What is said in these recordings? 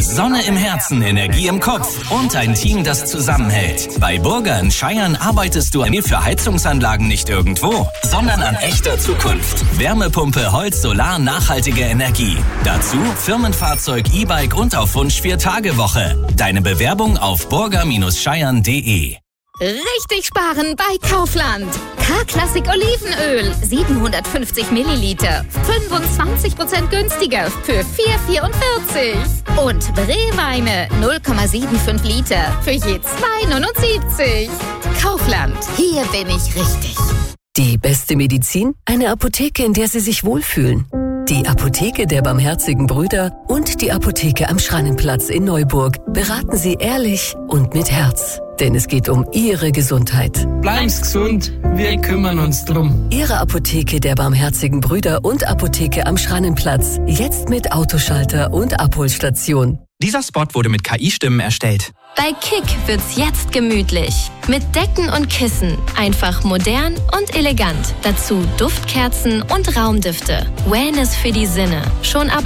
Sonne im Herzen, Energie im Kopf und ein Team, das zusammenhält. Bei Burger & Scheiern arbeitest du für Heizungsanlagen nicht irgendwo, sondern an echter Zukunft. Wärmepumpe, Holz, Solar, nachhaltige Energie. Dazu Firmenfahrzeug, E-Bike und auf Wunsch 4-Tage-Woche. Deine Bewerbung auf burger-scheiern.de. Richtig sparen bei Kaufland. K-Klassik Olivenöl, 750 Milliliter, 25% günstiger für 4,44. Und Bree-Weine, 0,75 Liter für je 2,79. Kaufland, hier bin ich richtig. Die beste Medizin? Eine Apotheke, in der Sie sich wohlfühlen. Die Apotheke der Barmherzigen Brüder und die Apotheke am Schrannenplatz in Neuburg beraten Sie ehrlich und mit Herz. Denn es geht um Ihre Gesundheit. Bleiben's gesund, wir kümmern uns drum. Ihre Apotheke der Barmherzigen Brüder und Apotheke am Schrannenplatz. Jetzt mit Autoschalter und Abholstation. Dieser Spot wurde mit KI-Stimmen erstellt. Bei Kick wird's jetzt gemütlich. Mit Decken und Kissen. Einfach modern und elegant. Dazu Duftkerzen und Raumdüfte. Wellness für die Sinne. Schon ab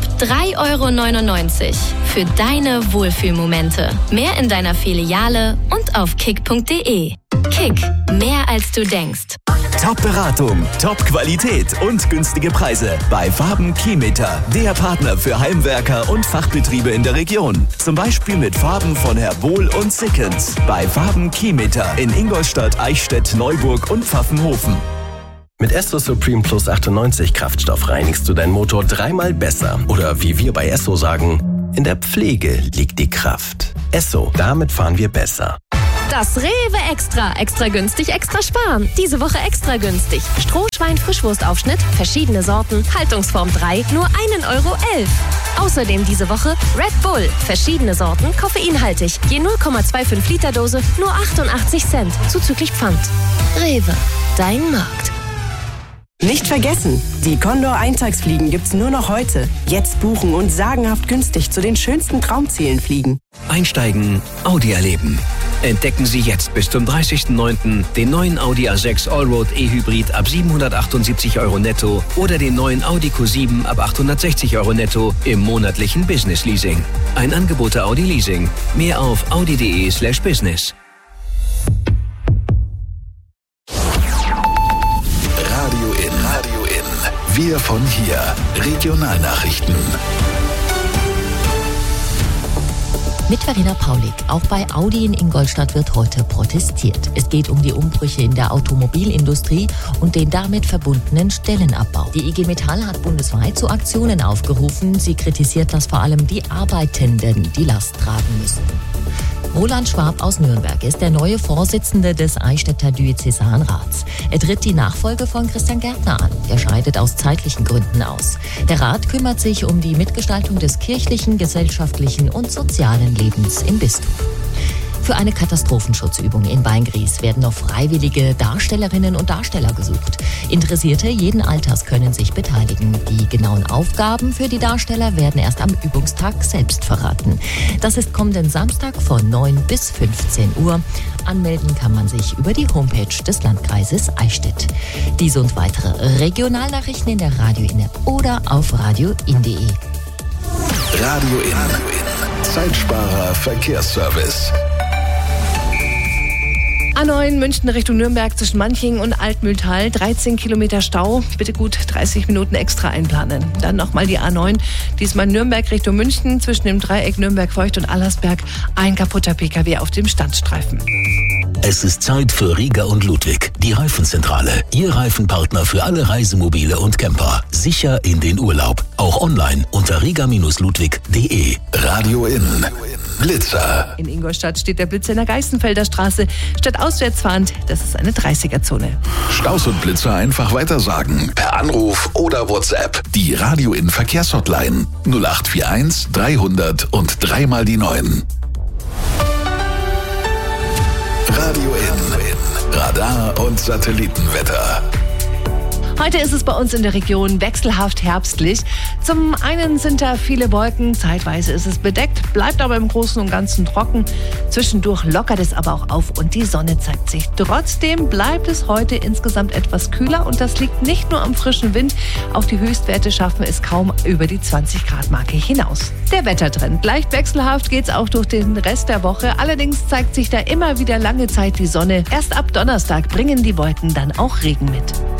3,99 € für deine Wohlfühlmomente. Mehr in deiner Filiale und auf kick.de. Kick, mehr als du denkst. Top-Beratung, Top-Qualität und günstige Preise bei Farben Keymeter, der Partner für Heimwerker und Fachbetriebe in der Region. Zum Beispiel mit Farben von Herr Bohl und Sickens. Bei Farben Keymeter in Ingolstadt, Eichstätt, Neuburg und Pfaffenhofen. Mit Esso Supreme Plus 98 Kraftstoff reinigst du deinen Motor 3-mal besser. Oder wie wir bei Esso sagen, in der Pflege liegt die Kraft. Esso, damit fahren wir besser. Das Rewe Extra. Extra günstig, extra sparen. Diese Woche extra günstig. Strohschwein-Frischwurstaufschnitt, verschiedene Sorten, Haltungsform 3, nur 1,11 €. Außerdem diese Woche Red Bull, verschiedene Sorten, koffeinhaltig. Je 0,25 Liter Dose, nur 88 Cent, zuzüglich Pfand. Rewe, dein Markt. Nicht vergessen, die Condor Eintagsfliegen gibt's nur noch heute. Jetzt buchen und sagenhaft günstig zu den schönsten Traumzielen fliegen. Einsteigen, Audi erleben. Entdecken Sie jetzt bis zum 30.09. den neuen Audi A6 Allroad E-Hybrid ab 778 € netto oder den neuen Audi Q7 ab 860 € netto im monatlichen Business Leasing. Ein Angebot der Audi Leasing. Mehr auf audi.de/business. Radio in. Wir von hier. Regionalnachrichten. Mit Verena Paulik. Auch bei Audi in Ingolstadt wird heute protestiert. Es geht um die Umbrüche in der Automobilindustrie und den damit verbundenen Stellenabbau. Die IG Metall hat bundesweit zu Aktionen aufgerufen. Sie kritisiert, dass vor allem die Arbeitenden die Last tragen müssen. Roland Schwab aus Nürnberg ist der neue Vorsitzende des Eichstätter Diözesanrats. Er tritt die Nachfolge von Christian Gärtner an. Er scheidet aus zeitlichen Gründen aus. Der Rat kümmert sich um die Mitgestaltung des kirchlichen, gesellschaftlichen und sozialen Lebens im Bistum. Für eine Katastrophenschutzübung in Weingries werden noch freiwillige Darstellerinnen und Darsteller gesucht. Interessierte jeden Alters können sich beteiligen. Die genauen Aufgaben für die Darsteller werden erst am Übungstag selbst verraten. Das ist kommenden Samstag von 9 bis 15 Uhr. Anmelden kann man sich über die Homepage des Landkreises Eichstätt. Diese und weitere Regionalnachrichten in der Radio In App oder auf radioin.de. Radio In. Zeitsparer Verkehrsservice. A9 München Richtung Nürnberg zwischen Manching und Altmühltal. 13 Kilometer Stau. Bitte gut 30 Minuten extra einplanen. Dann nochmal die A9. Diesmal Nürnberg Richtung München zwischen dem Dreieck Nürnberg-Feucht und Allersberg. Ein kaputter PKW auf dem Standstreifen. Es ist Zeit für Rieger und Ludwig, die Reifenzentrale. Ihr Reifenpartner für alle Reisemobile und Camper. Sicher in den Urlaub. Auch online unter rieger-ludwig.de. Radio In. Blitzer. In Ingolstadt steht der Blitzer in der Geißenfelder Straße. Statt auswärts fahrend, das ist eine 30er-Zone. Staus und Blitzer einfach weitersagen. Per Anruf oder WhatsApp. Die Radio In Verkehrshotline 0841 300 und 3 mal die 9. Radio In. Radar und Satellitenwetter. Heute ist es bei uns in der Region wechselhaft herbstlich. Zum einen sind da viele Wolken, zeitweise ist es bedeckt, bleibt aber im Großen und Ganzen trocken. Zwischendurch lockert es aber auch auf und die Sonne zeigt sich. Trotzdem bleibt es heute insgesamt etwas kühler und das liegt nicht nur am frischen Wind, auch die Höchstwerte schaffen es kaum über die 20-Grad-Marke hinaus. Der Wettertrend. Leicht wechselhaft geht's auch durch den Rest der Woche. Allerdings zeigt sich da immer wieder lange Zeit die Sonne. Erst ab Donnerstag bringen die Wolken dann auch Regen mit.